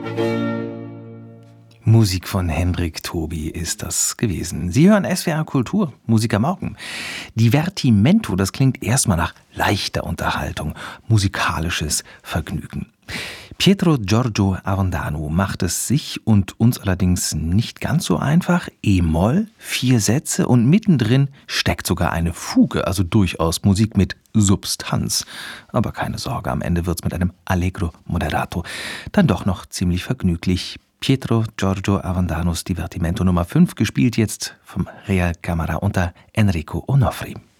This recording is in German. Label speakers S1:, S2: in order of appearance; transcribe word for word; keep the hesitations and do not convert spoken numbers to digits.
S1: Musik von Hendrik Tobi ist das gewesen. Sie hören S W R Kultur, Musik am Morgen. Divertimento, das klingt erstmal nach leichter Unterhaltung, musikalisches Vergnügen. Pietro Giorgio Avendano macht es sich und uns allerdings nicht ganz so einfach. E-Moll, vier Sätze und mittendrin steckt sogar eine Fuge, also durchaus Musik mit Substanz. Aber keine Sorge, am Ende wird's mit einem Allegro moderato dann doch noch ziemlich vergnüglich. Pietro Giorgio Avendanos Divertimento Nummer fünf, gespielt jetzt vom Real Camara unter Enrico Onofri.